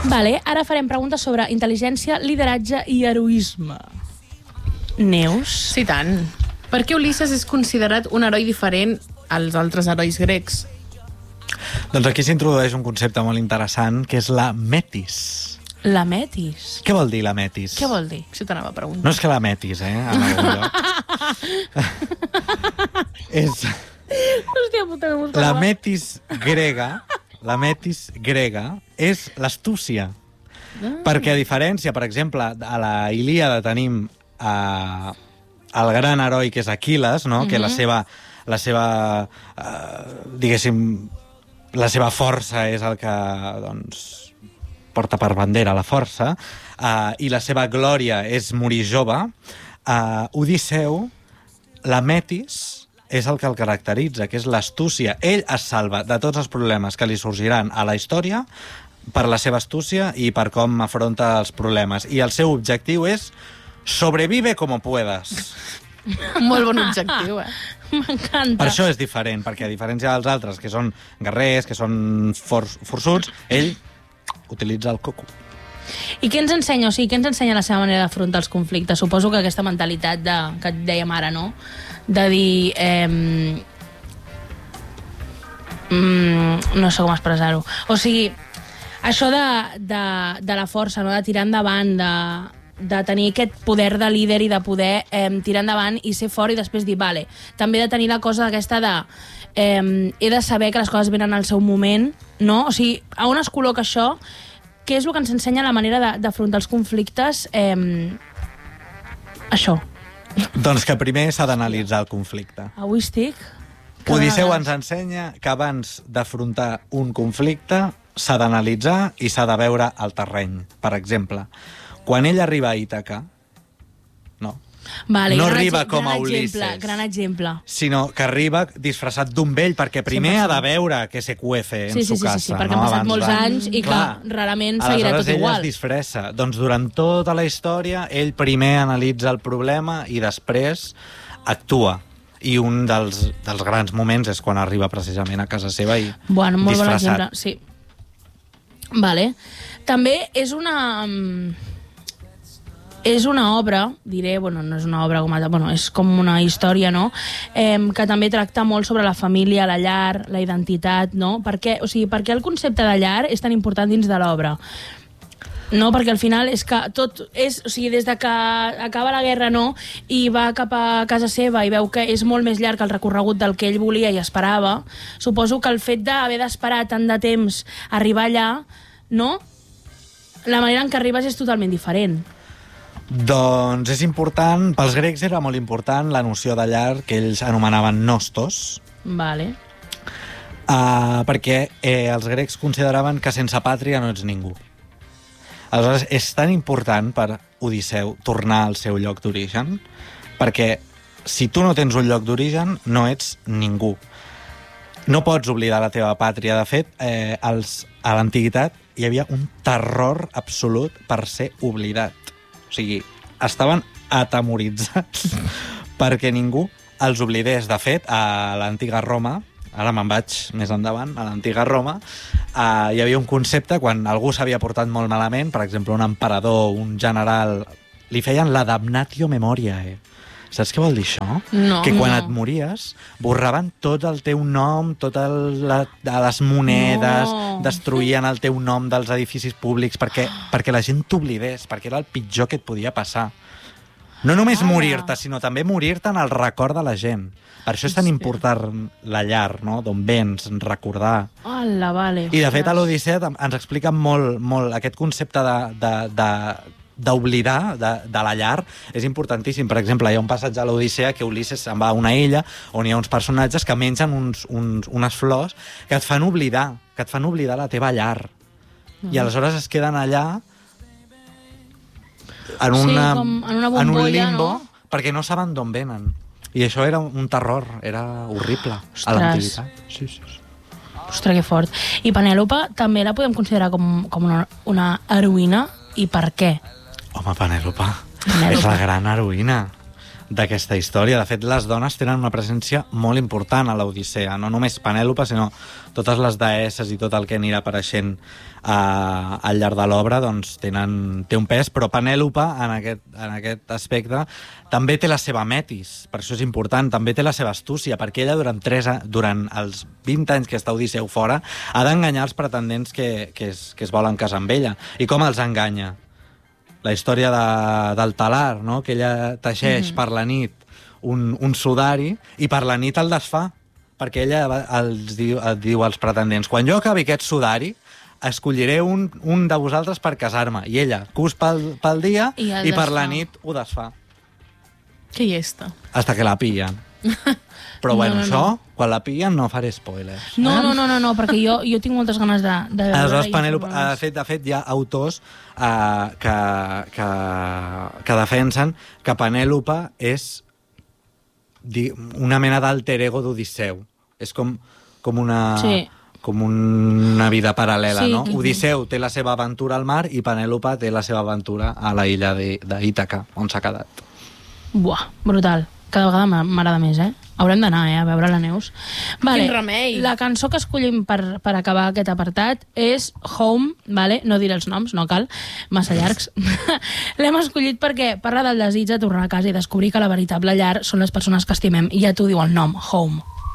Vale, ara farem preguntes sobre intel·ligència, lideratge i heroisme. Neus? Sí, tant. Per què Ulisses és considerat un heroi diferent als altres herois grecs? Doncs aquí s'introdueix un concepte molt interessant, que és la metis. La metis? Què vol dir la metis? Què vol dir? Això t'anava a preguntar. No és que la metis, en algun lloc. Hòstia puta, que La metis grega és l'astúcia. Perquè a diferència, per exemple, a la Ilíada tenim el gran heroi que és Aquil·les, no? Que la seva diguéssim, la seva força és el que, doncs, porta per bandera la força, i la seva glòria és morir jove. Odisseu, la metis, és el que el caracteritza, que és l'astúcia. Ell es salva de tots els problemes que li sorgiran a la història per la seva astúcia i per com afronta els problemes. I el seu objectiu és sobrevive como puedas. Molt bon objectiu, M'encanta. Per això és diferent, perquè a diferència dels altres, que són guerrers, que són forçuts, ell utilitza el coco. I què ens ensenya? O sigui, què ens ensenya la seva manera d'afrontar els conflictes? Suposo que aquesta mentalitat que et dèiem ara, no? De dir... no sé com expressar-ho. O sigui, això de la força, no? De tirar endavant, de tenir aquest poder de líder i de poder tirar endavant i ser fort i després dir, vale, també de tenir la cosa aquesta de he de saber que les coses venen al seu moment, no? O sigui, a on es col·loca això? Què és el que ens ensenya la manera d'afrontar els conflictes? Això. Doncs que primer s'ha d'analitzar el conflicte. Avui estic... Odisseu ens ensenya que abans d'afrontar un conflicte s'ha d'analitzar i s'ha de veure el terreny. Per exemple, quan ell arriba a Ítaca, Vale, no arriba com a Ulisses, gran exemple. sinó que arriba disfressat d'un vell, perquè primer 100%. ha de veure què se cuece en su casa. Sí, perquè han passat molts anys i clar, rarament seguirà tot igual. Aleshores ell es disfressa. Doncs durant tota la història, ell primer analitza el problema i després actua. I un dels grans moments és quan arriba precisament a casa seva i bueno, molt disfressat. Bon exemple, sí. Vale. També és una obra, diré, bueno, no és una obra com a... Bueno, és com una història, no?, que també tracta molt sobre la família, la llar, la identitat, no? Per què el concepte de llar és tan important dins de l'obra? No, perquè al final és que tot és... O sigui, des de que acaba la guerra, no?, i va cap a casa seva i veu que és molt més llarg el recorregut del que ell volia i esperava, suposo que el fet d'haver d'esperar tant de temps arribar allà, no?, la manera en què arribes és totalment diferent. Doncs és important, pels grecs era molt important la noció de llar que ells anomenaven nostos. Vale. Perquè els grecs consideraven que sense pàtria no ets ningú. Aleshores, és tan important per Odisseu tornar al seu lloc d'origen, perquè si tu no tens un lloc d'origen, no ets ningú. No pots oblidar la teva pàtria. De fet, a l'antiguitat hi havia un terror absolut per ser oblidat. O sigui, estaven atemoritzats perquè ningú els oblidés. De fet, a l'antiga Roma, ara me'n vaig més endavant, a l'antiga Roma, hi havia un concepte, quan algú s'havia portat molt malament, per exemple, un emperador, un general, li feien la damnatio memoriae. Saps què vol dir això? No. Que quan et mories, borraven tot el teu nom, totes les monedes, destruïen el teu nom dels edificis públics perquè la gent t'oblidés, perquè era el pitjor que et podia passar. No només morir-te, sinó també morir-te en el record de la gent. Per això és tan important la llar, no?, d'on vens, recordar. Hola, vale. I de fet a l'Odissea ens explica molt aquest concepte d'oblidar de la llar és importantíssim. Per exemple, hi ha un passatge a l'Odissea que Ulisses se'n va a una illa on hi ha uns personatges que mengen unes flors que et fan oblidar la teva llar. I aleshores es queden allà en un limbo, no?, perquè no saben d'on venen. I això era un terror, era horrible. Ostres. A l'antiguitat. Sí. Ostres, que fort. I Penèlope també la podem considerar com una heroïna, i per què? Home, Penèlope és la gran heroïna. d'aquesta història. De fet, les dones tenen una presència molt important a l'Odissea, no només Penèlope, sinó totes les deesses i tot el que anirà apareixent al llarg de l'obra doncs, té un pes, però Penèlope en aquest aspecte també té la seva metis, per això és important, també té la seva astúcia, perquè ella durant els 20 anys que està Odisseu fora ha d'enganyar els pretendents que es volen casar amb ella. I com els enganya? La història del talar, no? Que ella teixeix per la nit un sudari i per la nit el desfà, perquè ella diu als pretendents: quan jo acabi aquest sudari, escolliré un de vosaltres per casar-me. I ella cus pel dia i per la nit ho desfà. Que llesta. Hasta que la pillen. Però bueno, això, quan la pillen, no faré spoilers. No, perquè jo tinc moltes ganes de veure. Aleshores, Penèlope, de fet, hi ha autors que defensen que Penèlope és una mena d'alter ego d'Odisseu. És com una... Sí. Com una vida paral·lela, sí, no? Odisseu té la seva aventura al mar i Penèlope té la seva aventura a la illa d'Ítaca, on s'ha quedat. Buah, brutal. Cada vegada m'agrada més, Haurem d'anar, a veure la Neus. Vale, quin remei! La cançó que escollim per acabar aquest apartat és Home, vale? No diré els noms, no cal, massa llargs. L'hem escollit perquè parla del desig de tornar a casa i descobrir que la veritable llar són les persones que estimem, i ja t'ho diu el nom, Home.